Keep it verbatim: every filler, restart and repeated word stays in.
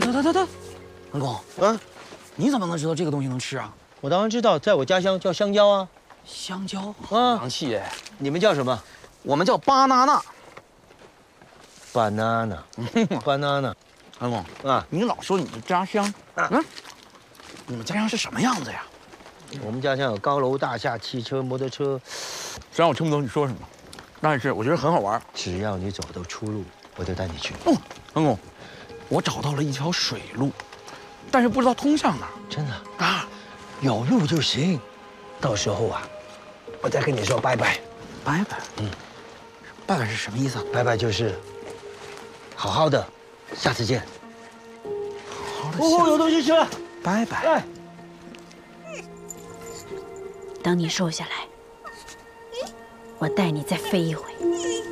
等等等等，文公啊， 你怎么能知道这个东西能吃啊？ 我当然知道，在我家乡叫香蕉啊。 香蕉， 啊， 洋气哎！ 你们叫什么我们叫巴娜娜。 ？banana，banana。 文公啊， 你老说你的家乡，嗯，你们家乡是什么样子呀？ 我们家乡有高楼大厦、汽车、摩托车， 虽然我听不懂你说什么，但是我觉得很好玩。 只要你走得出路，我就带你去。 哦，文公，我找到了一条水路，但是不知道通向哪儿。 真的啊， 有路就行。到时候啊，我再跟你说拜拜。 拜拜。嗯，拜拜是什么意思啊？ 拜拜就是好好的，下次见。 好的。 哦，有东西吃了。 拜拜。 哎。 等你瘦下来，我带你再飞一回。